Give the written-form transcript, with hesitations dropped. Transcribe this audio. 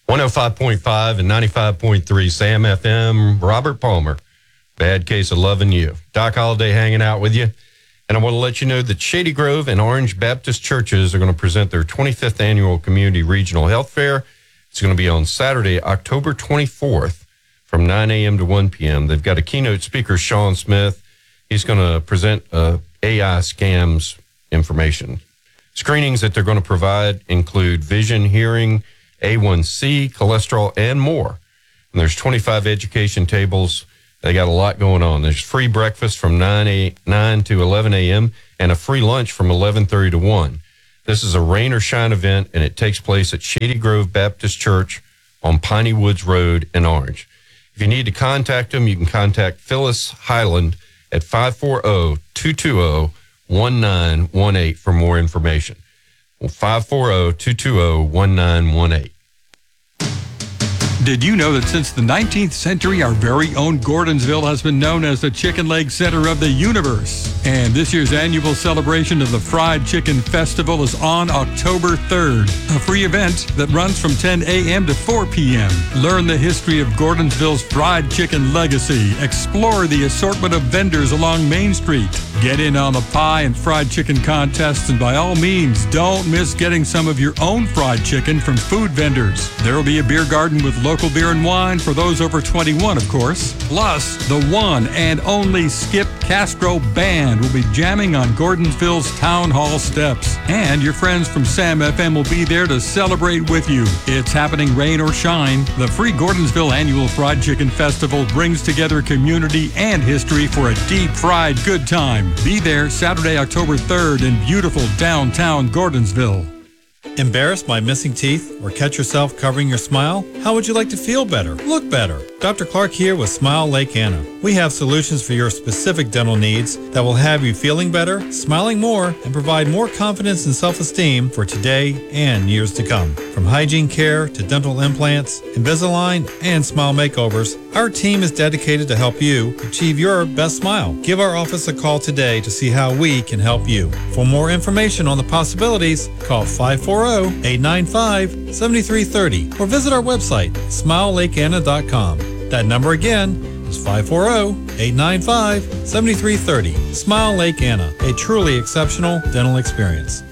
105.5 and 95.3 Sam FM. Robert Palmer, Bad Case of Loving You. Doc Holliday hanging out with you. And I want to let you know that Shady Grove and Orange Baptist Churches are going to present their 25th annual Community Regional Health Fair. It's going to be on Saturday, October 24th from 9 a.m. to 1 p.m. They've got a keynote speaker, Sean Smith. He's going to present AI scams information. Screenings that they're going to provide include vision, hearing, A1C, cholesterol, and more. And there's 25 education tables. They got a lot going on. There's free breakfast from 9 to 11 a.m. and a free lunch from 11:30 to 1. This is a rain or shine event, and it takes place at Shady Grove Baptist Church on Piney Woods Road in Orange. If you need to contact them, you can contact Phyllis Highland at 540-220-1918 for more information. Well, 540-220-1918. Did you know that since the 19th century, our very own Gordonsville has been known as the chicken leg center of the universe? And this year's annual celebration of the Fried Chicken Festival is on October 3rd, a free event that runs from 10 a.m. to 4 p.m. Learn the history of Gordonsville's fried chicken legacy. Explore the assortment of vendors along Main Street. Get in on the pie and fried chicken contests, and by all means, don't miss getting some of your own fried chicken from food vendors. There will be a beer garden with local beer and wine for those over 21, of course. Plus, the one and only Skip Castro Band will be jamming on Gordonsville's Town Hall steps. And your friends from Sam FM will be there to celebrate with you. It's happening rain or shine. The free Gordonsville Annual Fried Chicken Festival brings together community and history for a deep fried good time. Be there Saturday, October 3rd in beautiful downtown Gordonsville. Embarrassed by missing teeth or catch yourself covering your smile? How would you like to feel better? Look better. Dr. Clark here with Smile Lake Anna. We have solutions for your specific dental needs that will have you feeling better, smiling more, and provide more confidence and self-esteem for today and years to come. From hygiene care to dental implants, Invisalign, and smile makeovers, our team is dedicated to help you achieve your best smile. Give our office a call today to see how we can help you. For more information on the possibilities, call 540-895-7330 or visit our website, smilelakeanna.com. That number again is 540-895-7330. Smile Lake Anna, a truly exceptional dental experience.